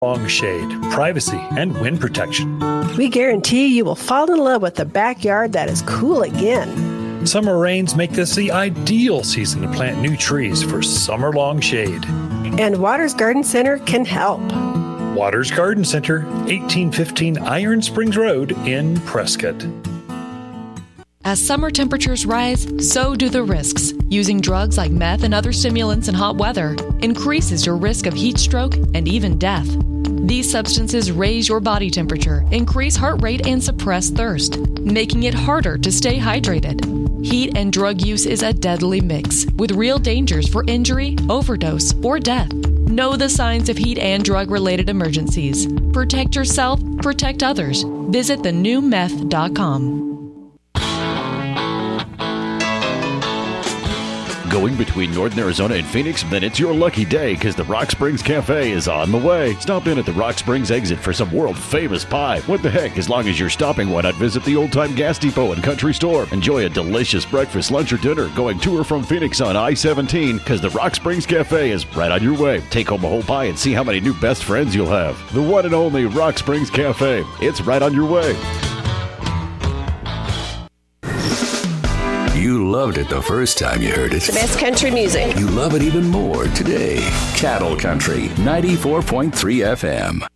Long shade, privacy, and wind protection. We guarantee you will fall in love with a backyard that is cool again. Summer rains make this the ideal season to plant new trees for summer-long shade. And Waters Garden Center can help. Waters Garden Center, 1815 Iron Springs Road in Prescott. As summer temperatures rise, so do the risks. Using drugs like meth and other stimulants in hot weather increases your risk of heat stroke and even death. These substances raise your body temperature, increase heart rate, and suppress thirst, making it harder to stay hydrated. Heat and drug use is a deadly mix, with real dangers for injury, overdose, or death. Know the signs of heat and drug-related emergencies. Protect yourself, protect others. Visit thenewmeth.com. Going between Northern Arizona and Phoenix? Then it's your lucky day because the Rock Springs Cafe is on the way. Stop in at the Rock Springs exit for some world-famous pie. What the heck, as long as you're stopping, why not visit the old-time gas depot and country store? Enjoy a delicious breakfast, lunch, or dinner going to or from Phoenix on I-17 because the Rock Springs Cafe is right on your way. Take home a whole pie and see how many new best friends you'll have. The one and only Rock Springs Cafe. It's right on your way. You loved it the first time you heard it. The best country music. You love it even more today. Cattle Country, 94.3 FM.